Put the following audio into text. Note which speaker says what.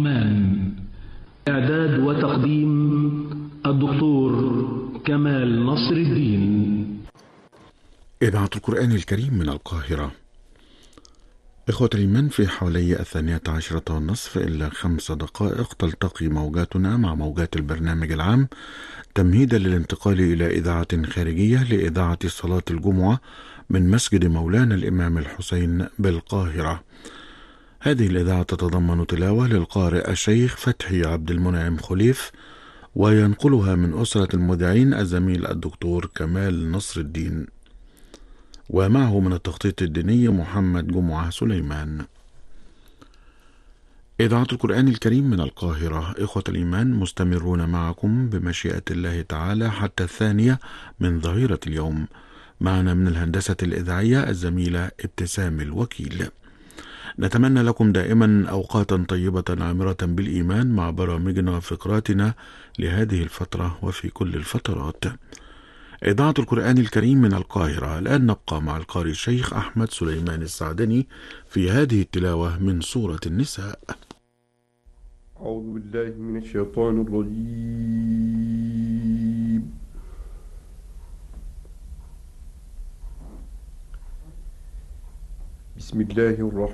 Speaker 1: مان. إعداد وتقديم الدكتور كمال نصر الدين.
Speaker 2: إذاعة القرآن الكريم من القاهرة. إخوة الإيمان، في حوالي 12:30 إلا 5 دقائق تلتقي موجاتنا مع موجات البرنامج العام تمهيدا للانتقال إلى إذاعة خارجية لإذاعة صلاة الجمعة من مسجد مولانا الإمام الحسين بالقاهرة. هذه الإذاعة تتضمن تلاوة للقارئ الشيخ فتحي عبد المنعم خليف، وينقلها من أسرة المذيعين الزميل الدكتور كمال نصر الدين، ومعه من التخطيط الديني محمد جمعة سليمان. إذاعة القرآن الكريم من القاهرة. إخوة الإيمان، مستمرون معكم بمشيئة الله تعالى حتى 2 من ظهيرة اليوم. معنا من الهندسة الإذاعية الزميلة ابتسام الوكيل. نتمنى لكم دائما أوقاتا طيبة عامرة بالإيمان مع برامجنا وفقراتنا لهذه الفترة وفي كل الفترات. إذاعة القرآن الكريم من القاهرة. الآن نبقى مع القارئ الشيخ أحمد سليمان السعدني في هذه التلاوة من سورة النساء.
Speaker 3: أعوذ بالله من الشيطان الرجيم. بسم الله الرحمن